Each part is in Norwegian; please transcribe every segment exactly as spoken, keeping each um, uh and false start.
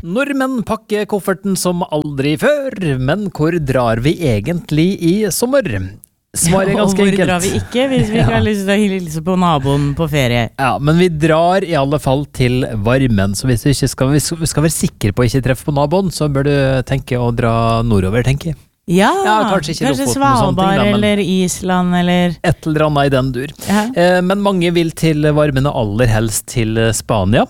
Nordmenn pakker kofferten som aldri før, men hvor drar vi egentlig i sommer? Svaret er ganske enkelt. Og hvor drar vi ikke, hvis vi ikke har lyst til å hilse på naboen på ferie? Ja, men vi drar i alle fall til varmen, så hvis du ikke skal, vi skal være sikre på å ikke treffe på naboen, så bør du tenke å dra nordover, tenker jeg. Ja, ja kanskje, ikke kanskje Svalbard ting, da, eller Island eller et eller annet i den dur. Ja. Eh, men mange vil til varmen og aller helst til Spania.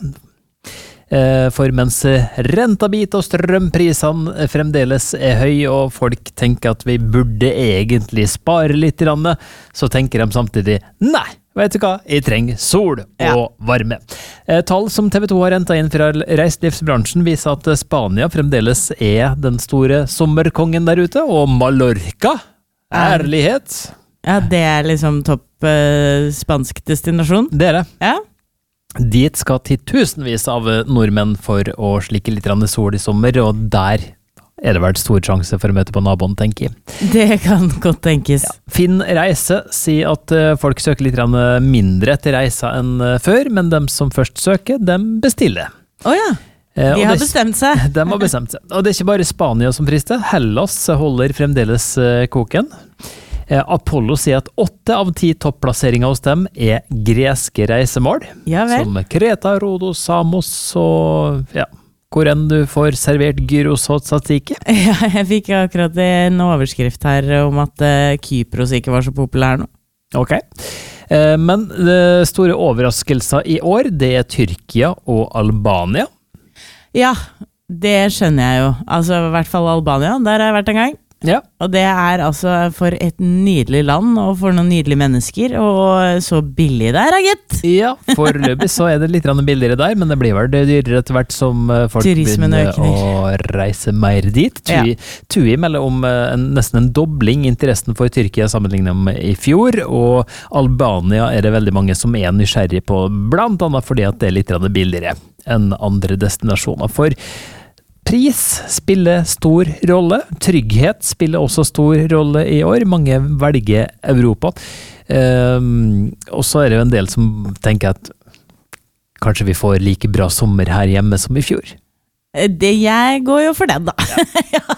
Eh, for mens rentabit og strømprisene fremdeles er høy, og folk tenker at vi burde egentlig spare litt, så tenker de samtidig, nei, vet du hva, jeg trenger sol og ja. varme. Eh, tall som T V to har rentet inn fra reiselivsbransjen viser at Spania fremdeles er den store sommerkongen der ute, og Mallorca, ærlighet. Ja, det er liksom topp eh, spansk destinasjon. Det er det. Ja. Dit skal titusenvis av nordmenn for å slikke litt sol i sommer, og der er det vært stor sjanse for å møte på naboen, tenker jeg. Det kan godt tenkes. Ja. Finn Reise sier at folk søker litt mindre etter reiser enn før, men dem som først søker, dem bestiller. Åja, de og har bestemt seg. De har bestemt seg. Og det er ikke bare Spania som frister, Hellas holder fremdeles koken. Apollo sier at åtte av ti topplasseringer hos dem er greske reisemål, ja, som Kreta, Rhodos, Samos og ja, hvor enn du får servert gyros og tzatziki. Ja, jeg fikk akkurat en overskrift her om at uh, Kypros ikke var så populær nå. Ok, uh, men det store overraskelser i år, det er Tyrkia og Albania. Ja, det skjønner jeg jo. Altså i hvert fall Albania, der har jeg vært en gang. Ja. Og det er altså for et nydelig land, og for noen nydelige mennesker, og så billig der, gitt. Ja, foreløpig så er det litt billigere der, men det blir vel dyrere etter hvert som folk Turismen begynner økner. Å reise mer dit. Tui, ja. Tui melder om en, nesten en dobling interessen for Tyrkia sammenlignet med i fjor, og Albania er det veldig mange som er nysgjerrig på, blant annet fordi at det er litt billigere enn andre destinasjoner. For pris spiller stor rolle, trygghet spiller også stor rolle i år, mange velger Europa, um, og så er det jo en del som tenker at kanskje vi får like bra sommer her hjemme som i fjor. Det, jeg går jo for den da. Ja. Ja,